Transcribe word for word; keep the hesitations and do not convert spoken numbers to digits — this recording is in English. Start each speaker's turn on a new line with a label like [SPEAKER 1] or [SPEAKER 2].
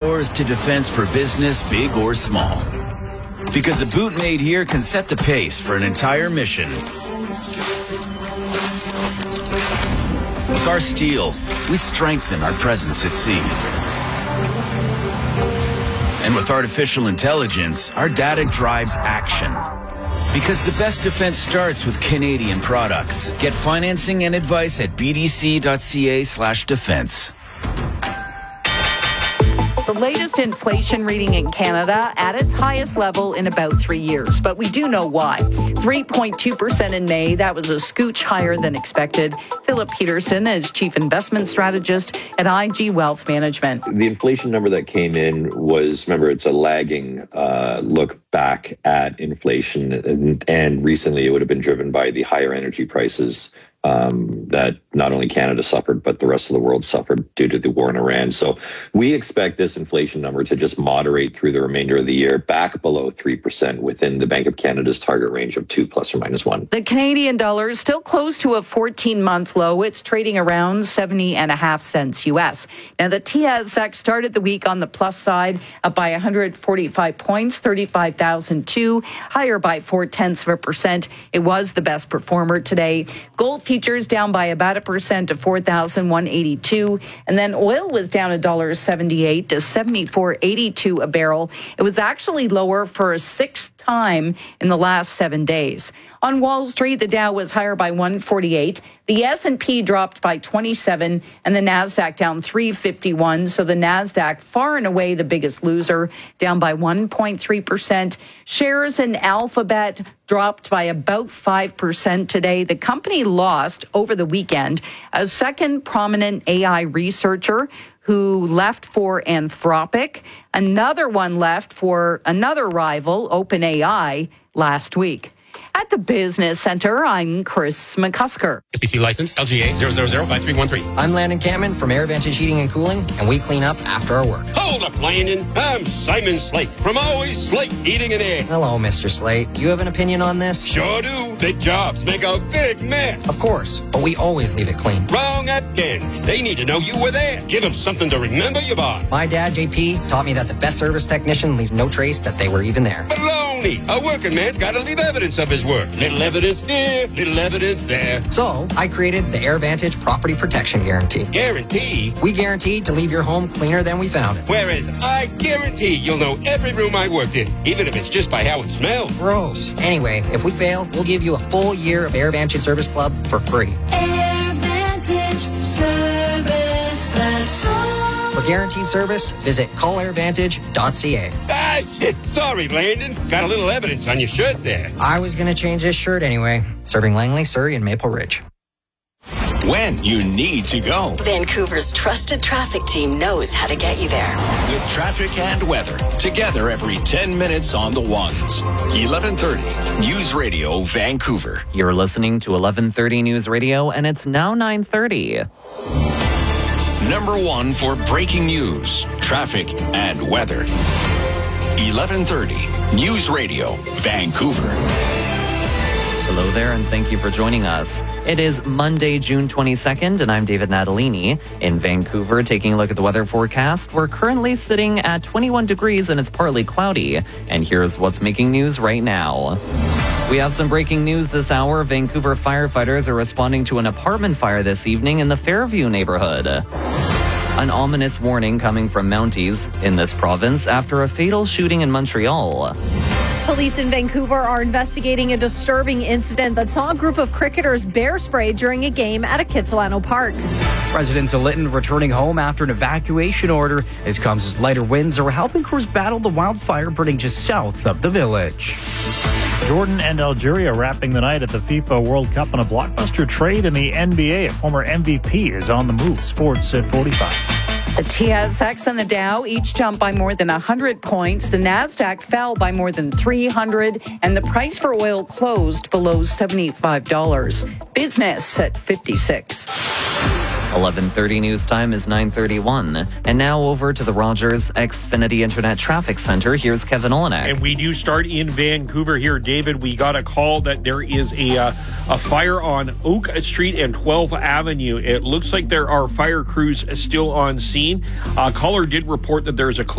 [SPEAKER 1] doors to defense for business, big or small. Because a boot made here can set the pace for an entire mission. With our steel, we strengthen our presence at sea. And with artificial intelligence, our data drives action. Because the best defense starts with Canadian products. Get financing and advice at bdc.ca slash defense.
[SPEAKER 2] The latest inflation reading in Canada at its highest level in about three years, but we do know why. three point two percent in May, that was a scooch higher than expected. Philip Peterson is Chief Investment Strategist at I G Wealth Management.
[SPEAKER 3] The inflation number that came in was, remember, it's a lagging uh, look back at inflation, and, and recently it would have been driven by the higher energy prices Um, that not only Canada suffered, but the rest of the world suffered due to the war in Iran. So we expect this inflation number to just moderate through the remainder of the year, back below three percent within the Bank of Canada's target range of two plus or minus one.
[SPEAKER 2] The Canadian dollar is still close to a fourteen-month low. It's trading around seventy and a half cents U S. Now, the T S X started the week on the plus side, up by one hundred forty-five points, thirty-five thousand two, higher by four-tenths of a percent. It was the best performer today. Gold futures down by about a percent to four thousand one hundred eighty-two, and then oil was down one dollar seventy-eight to seventy-four eighty-two a barrel. It was actually lower for a sixth time in the last seven days. On Wall Street, the Dow was higher by one forty-eight. The S and P dropped by twenty-seven, and the Nasdaq down three fifty-one. So the Nasdaq far and away the biggest loser, down by one point three percent. Shares in Alphabet dropped by about five percent today. The company lost over the weekend a second prominent A I researcher who left for Anthropic. Another one left for another rival, OpenAI, last week. At the Business Center, I'm Chris McCusker.
[SPEAKER 4] S B C license L G A zero zero zero five three one three.
[SPEAKER 5] I'm Landon Cameron from AirVantage Heating and Cooling, and we clean up after our work.
[SPEAKER 4] Hold up, Landon. I'm Simon Slate from Always Slate Heating and Air.
[SPEAKER 5] Hello, Mister Slate. You have an opinion on this?
[SPEAKER 4] Sure do. Big jobs make a big mess.
[SPEAKER 5] Of course, but we always leave it clean.
[SPEAKER 4] Wrong again. They need to know you were there. Give them something to remember you by.
[SPEAKER 5] My dad, J P, taught me that the best service technician leaves no trace that they were even there.
[SPEAKER 4] Baloney. A working man's got to leave evidence of his work. Little evidence here, little evidence there.
[SPEAKER 5] So, I created the AirVantage Property Protection Guarantee.
[SPEAKER 4] Guarantee?
[SPEAKER 5] We guarantee to leave your home cleaner than we found it.
[SPEAKER 4] Whereas I guarantee you'll know every room I worked in, even if it's just by how it smells.
[SPEAKER 5] Gross. Anyway, if we fail, we'll give you a full year of AirVantage Service Club for free.
[SPEAKER 6] AirVantage Service, that's all.
[SPEAKER 5] For guaranteed service, visit call air vantage dot c a.
[SPEAKER 4] Ah, shit. Sorry, Landon. Got a little evidence on your shirt there.
[SPEAKER 5] I was going to change this shirt anyway. Serving Langley, Surrey, and Maple Ridge.
[SPEAKER 7] When you need to go.
[SPEAKER 8] Vancouver's trusted traffic team knows how to get you there.
[SPEAKER 7] With traffic and weather. Together every ten minutes on the ones. eleven thirty News Radio Vancouver.
[SPEAKER 9] You're listening to eleven thirty News Radio, and it's now nine thirty.
[SPEAKER 7] Number one for breaking news, traffic, and weather. eleven thirty News Radio Vancouver.
[SPEAKER 9] Hello there, and thank you for joining us. It is Monday, June twenty-second, and I'm David Natalini. In Vancouver, taking a look at the weather forecast, we're currently sitting at twenty-one degrees and it's partly cloudy. And here's what's making news right now. We have some breaking news this hour. Vancouver firefighters are responding to an apartment fire this evening in the Fairview neighborhood. An ominous warning coming from Mounties in this province after a fatal shooting in Montreal.
[SPEAKER 10] Police in Vancouver are investigating a disturbing incident that saw a group of cricketers bear spray during a game at a Kitsilano Park.
[SPEAKER 11] Residents of Lytton returning home after an evacuation order. This comes as lighter winds are helping crews battle the wildfire burning just south of the village.
[SPEAKER 12] Jordan and Algeria wrapping the night at the FIFA World Cup on a blockbuster trade in the N B A. A former M V P is on the move. Sports at forty-five.
[SPEAKER 2] The T S X and the Dow each jumped by more than one hundred points. The Nasdaq fell by more than three hundred, and the price for oil closed below seventy-five dollars. Business at fifty-six.
[SPEAKER 9] eleven thirty news time is nine thirty-one. And now over to the Rogers Xfinity Internet Traffic Center. Here's Kevin Olenek.
[SPEAKER 13] And we do start in Vancouver here, David. We got a call that there is a uh, a fire on Oak Street and twelfth Avenue. It looks like there are fire crews still on scene. Uh, caller did report that there's a